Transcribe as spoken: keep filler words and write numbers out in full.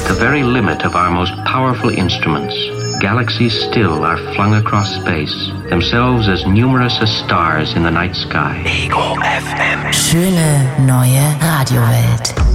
the very limit of our most powerful instruments, galaxies still are flung across space, themselves as numerous as stars in the night sky. Ego F M. Schöne neue Radiowelt.